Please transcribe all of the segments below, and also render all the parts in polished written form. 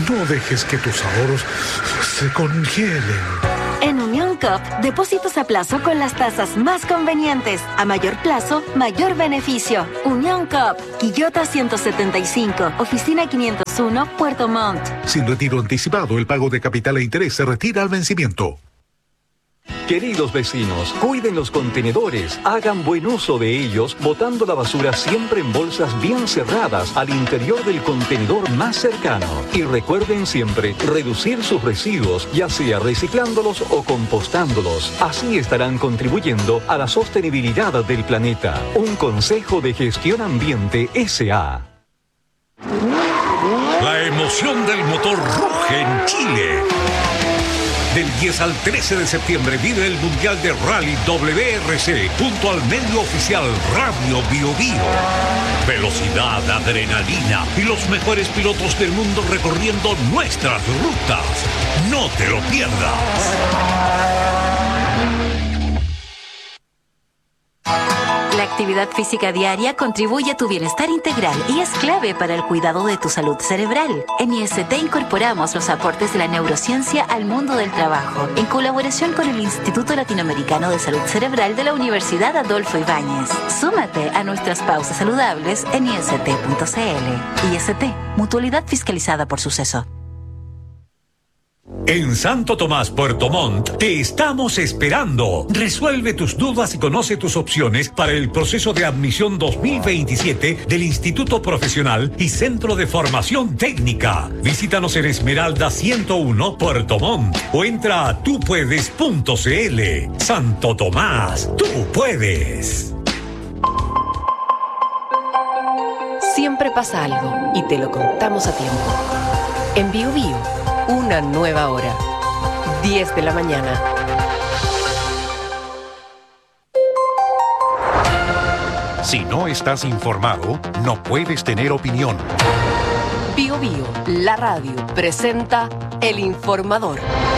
No dejes que tus ahorros se congelen. En Unión COP, depósitos a plazo con las tasas más convenientes. A mayor plazo, mayor beneficio. Unión COP, Quillota 175, Oficina 501, Puerto Montt. Sin retiro anticipado, el pago de capital e interés se retira al vencimiento. Queridos vecinos, cuiden los contenedores, hagan buen uso de ellos, botando la basura siempre en bolsas bien cerradas al interior del contenedor más cercano. Y recuerden siempre reducir sus residuos, ya sea reciclándolos o compostándolos. Así estarán contribuyendo a la sostenibilidad del planeta. Un consejo de Gestión Ambiente S.A. La emoción del motor ruge en Chile. Del 10 al 13 de septiembre vive el Mundial de Rally WRC junto al medio oficial Radio Bio Bio. Velocidad, adrenalina y los mejores pilotos del mundo recorriendo nuestras rutas. No te lo pierdas. La actividad física diaria contribuye a tu bienestar integral y es clave para el cuidado de tu salud cerebral. En IST incorporamos los aportes de la neurociencia al mundo del trabajo, en colaboración con el Instituto Latinoamericano de Salud Cerebral de la Universidad Adolfo Ibáñez. Súmate a nuestras pausas saludables en ist.cl. IST, mutualidad fiscalizada por Suceso. En Santo Tomás, Puerto Montt, te estamos esperando. Resuelve tus dudas y conoce tus opciones para el proceso de admisión 2027 del Instituto Profesional y Centro de Formación Técnica. Visítanos en Esmeralda 101, Puerto Montt, o entra a tupuedes.cl. Santo Tomás, tú puedes. Siempre pasa algo y te lo contamos a tiempo. En Bio Bio, una nueva hora. 10 de la mañana. Si no estás informado, no puedes tener opinión. Bio Bio, la radio, presenta El Informador.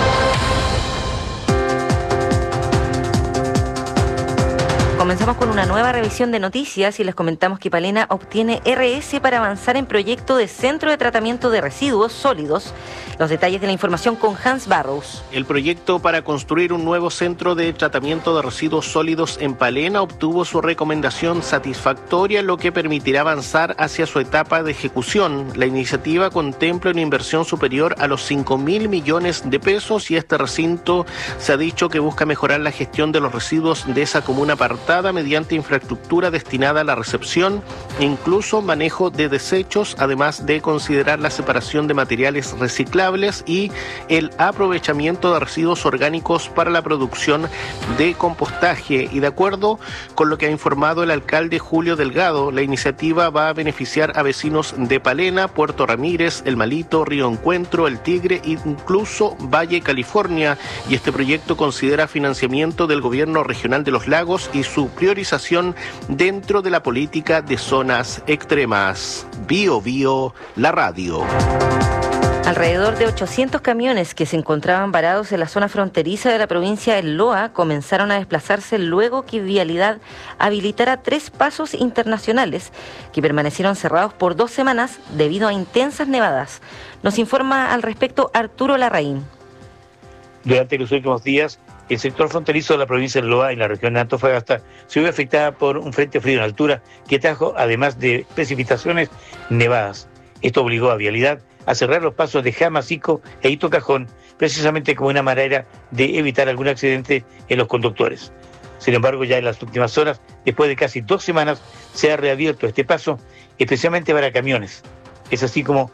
Comenzamos con una nueva revisión de noticias y les comentamos que Palena obtiene RS para avanzar en proyecto de centro de tratamiento de residuos sólidos. Los detalles de la información con Hans Barrows. El proyecto para construir un nuevo centro de tratamiento de residuos sólidos en Palena obtuvo su recomendación satisfactoria, lo que permitirá avanzar hacia su etapa de ejecución. La iniciativa contempla una inversión superior a los 5.000 millones de pesos y este recinto se ha dicho que busca mejorar la gestión de los residuos de esa comuna apartada mediante infraestructura destinada a la recepción e incluso manejo de desechos, además de considerar la separación de materiales reciclables y el aprovechamiento de residuos orgánicos para la producción de compostaje. Y de acuerdo con lo que ha informado el alcalde Julio Delgado, la iniciativa va a beneficiar a vecinos de Palena, Puerto Ramírez, El Malito, Río Encuentro, El Tigre e incluso Valle California. Y este proyecto considera financiamiento del gobierno regional de los lagos y su priorización dentro de la política de zonas extremas. Bio Bio, la radio. Alrededor de 800 camiones que se encontraban varados en la zona fronteriza de la provincia de Loa comenzaron a desplazarse luego que Vialidad habilitara 3 pasos internacionales que permanecieron cerrados por 2 semanas debido a intensas nevadas. Nos informa al respecto Arturo Larraín. Durante los últimos días, el sector fronterizo de la provincia de Loa y la región de Antofagasta se vio afectada por un frente frío en altura que trajo, además de precipitaciones, nevadas. Esto obligó a Vialidad a cerrar los pasos de Jamasico e Hito Cajón, precisamente como una manera de evitar algún accidente en los conductores. Sin embargo, ya en las últimas horas, después de casi 2 semanas, se ha reabierto este paso, especialmente para camiones. Es así como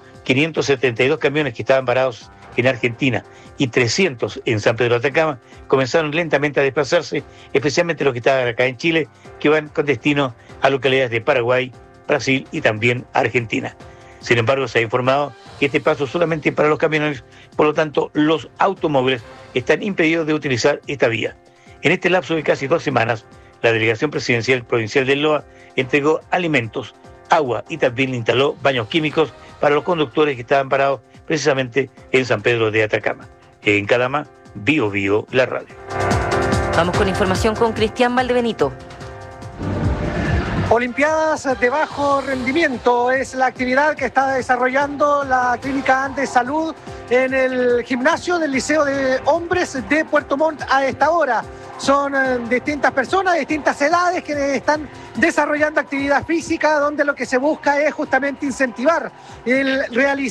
572 camiones que estaban parados en Argentina y 300 en San Pedro de Atacama comenzaron lentamente a desplazarse, especialmente los que estaban acá en Chile, que van con destino a localidades de Paraguay, Brasil y también Argentina. Sin embargo, se ha informado que este paso es solamente para los camiones, por lo tanto, los automóviles están impedidos de utilizar esta vía. En este lapso de casi 2 semanas, la Delegación Presidencial Provincial de Loa entregó alimentos, agua y también instaló baños químicos para los conductores que estaban parados precisamente en San Pedro de Atacama. En Calama, Bio Bio, la radio. Vamos con información con Cristian Valdebenito. Olimpiadas de bajo rendimiento es la actividad que está desarrollando la Clínica de Salud en el gimnasio del Liceo de Hombres de Puerto Montt a esta hora. Son distintas personas, distintas edades que están desarrollando actividad física, donde lo que se busca es justamente incentivar el realizar